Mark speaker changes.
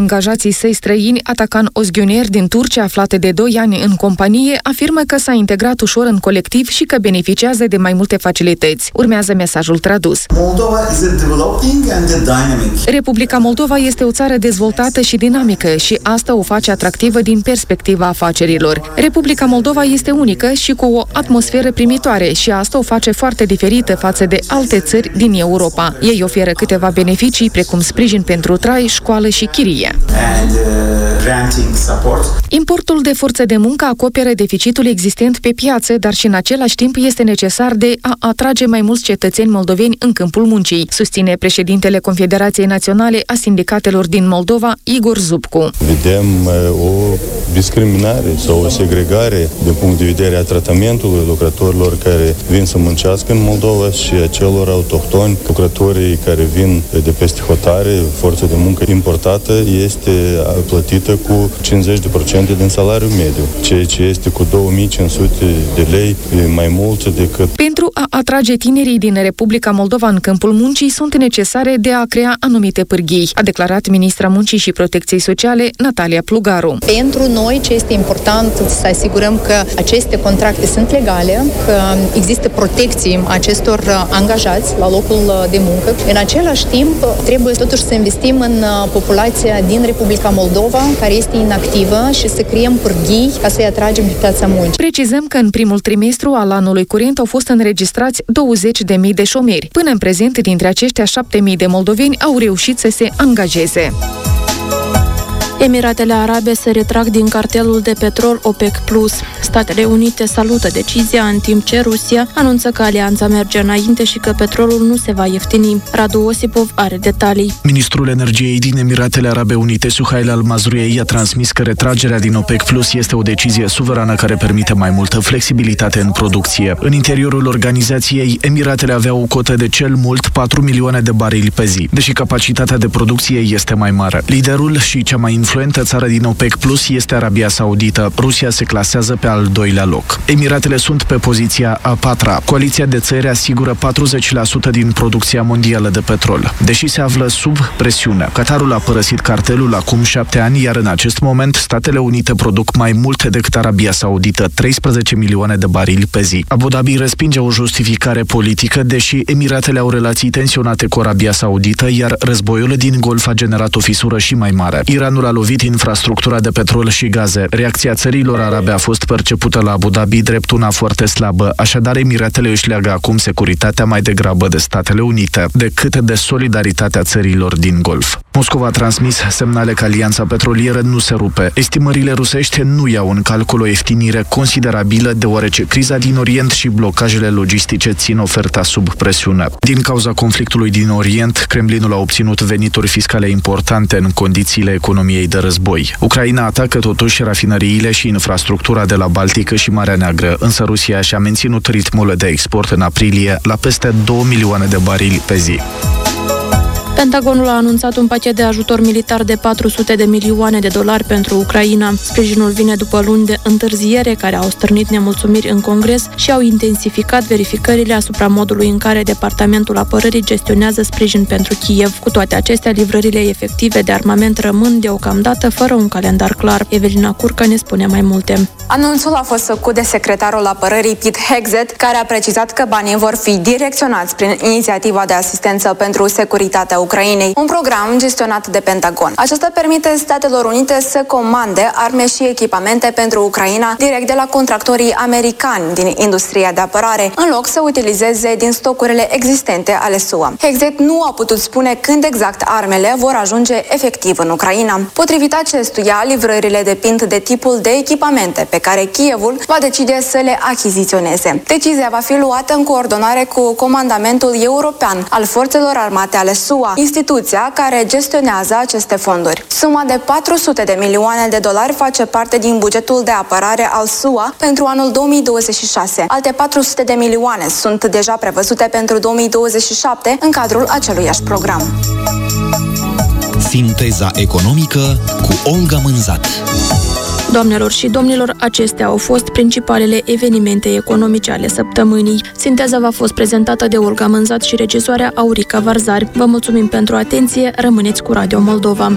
Speaker 1: angajații săi străini, Atakan Ozguner din Turcia, aflată de 2 ani în companie, afirmă că s-a integrat ușor în colectiv și că beneficiază de mai multe facilități. Urmează mesajul tradus. Republica Moldova este o țară dezvoltată și dinamică și asta o face atractivă din perspectiva afacerilor. Republica Moldova este unică și cu o atmosferă primitoare și asta o face foarte diferită față de alte țări din Europa. Ei oferă câteva beneficii precum sprijin pentru trai, școală și chirie. Importul de forță de muncă acoperă deficitul existent pe piață, dar și în același timp este necesar de a atrage mai mulți cetățeni moldoveni în câmpul muncii, susține președintele Confederației Naționale a Sindicatelor din Moldova, Igor Zubcu.
Speaker 2: Vedem o discriminare sau o segregare din punct de vedere a tratamentului lucrătorilor care vin să muncească în Moldova și a celor autohtoni, lucrătorii care vin de peste hotare, forță de muncă importată este plătită cu 50% din salariul mediu, ceea ce este cu 2500 de lei mai mult decât.
Speaker 1: Pentru a atrage tinerii din Republica Moldova în câmpul muncii sunt necesare de a crea anumite pârghii, a declarat ministra Muncii și Protecției Sociale, Natalia Plugaru.
Speaker 3: Pentru noi ce este important să asigurăm că aceste contracte sunt legale, că există protecții acestor angajați la locul de muncă. În același timp, trebuie totuși să investim în populația din Republica Moldova, care este inactivă și să creăm pârghii ca să-i atragem pe piața muncii.
Speaker 1: Precizăm că în primul trimestru al anului curent au fost înregistrați 20.000 de șomeri. Până în prezent, dintre aceștia, 7.000 de moldoveni au reușit să se angajeze.
Speaker 4: Emiratele Arabe se retrag din cartelul de petrol OPEC+. Statele Unite salută decizia, în timp ce Rusia anunță că alianța merge înainte și că petrolul nu se va ieftini. Radu Osipov are detalii.
Speaker 5: Ministrul Energiei din Emiratele Arabe Unite, Suhail Al-Mazrouei, a transmis că retragerea din OPEC+ este o decizie suverană care permite mai multă flexibilitate în producție. În interiorul organizației, Emiratele aveau o cotă de cel mult 4 milioane de barili pe zi, deși capacitatea de producție este mai mare. Liderul și cea mai influentă țară din OPEC+ este Arabia Saudită. Rusia se clasează pe al 2-lea loc. Emiratele sunt pe poziția a 4-a. Coaliția de țări asigură 40% din producția mondială de petrol, deși se află sub presiune. Qatarul a părăsit cartelul acum 7 ani, iar în acest moment Statele Unite produc mai mult decât Arabia Saudită, 13 milioane de barili pe zi. Abu Dhabi respinge o justificare politică, deși Emiratele au relații tensionate cu Arabia Saudită, iar războiul din Golf a generat o fisură și mai mare. Iranul a lovit infrastructura de petrol și gaze. Reacția țărilor arabe a fost percepută la Abu Dhabi drept una foarte slabă, așadar Emiratele își leagă acum securitatea mai degrabă de Statele Unite decât de solidaritatea țărilor din Golf. Moscova a transmis semnale că alianța petrolieră nu se rupe. Estimările rusești nu iau în calcul o ieftinire considerabilă, deoarece criza din Orient și blocajele logistice țin oferta sub presiune. Din cauza conflictului din Orient, Kremlinul a obținut venituri fiscale importante în condițiile economiei de război. Ucraina atacă totuși rafinăriile și infrastructura de la Baltică și Marea Neagră, însă Rusia și-a menținut ritmul de export în aprilie la peste 2 milioane de barili pe zi.
Speaker 4: Pentagonul a anunțat un pachet de ajutor militar de 400 de milioane de dolari pentru Ucraina. Sprijinul vine după luni de întârziere care au stârnit nemulțumiri în Congres și au intensificat verificările asupra modului în care Departamentul Apărării gestionează sprijin pentru Kiev. Cu toate acestea, livrările efective de armament rămân deocamdată fără un calendar clar. Evelina Curcă ne spune mai multe.
Speaker 6: Anunțul a fost făcut de secretarul Apărării Pete Hegseth, care a precizat că banii vor fi direcționați prin inițiativa de asistență pentru securitatea Ucrainei, un program gestionat de Pentagon. Aceasta permite Statelor Unite să comande arme și echipamente pentru Ucraina direct de la contractorii americani din industria de apărare, în loc să utilizeze din stocurile existente ale SUA. Hegseth nu a putut spune când exact armele vor ajunge efectiv în Ucraina. Potrivit acestuia, livrările depind de tipul de echipamente pe care Kievul va decide să le achiziționeze. Decizia va fi luată în coordonare cu Comandamentul European al Forțelor Armate ale SUA, instituția care gestionează aceste fonduri. Suma de 400 de milioane de dolari face parte din bugetul de apărare al SUA pentru anul 2026. Alte 400 de milioane sunt deja prevăzute pentru 2027 în cadrul aceluiași program.
Speaker 7: Sinteza economică cu Olga Mânzat.
Speaker 4: Doamnelor și domnilor, acestea au fost principalele evenimente economice ale săptămânii. Sinteza v-a fost prezentată de Olga Mânzat și regizoarea Aurica Varzari. Vă mulțumim pentru atenție, rămâneți cu Radio Moldova.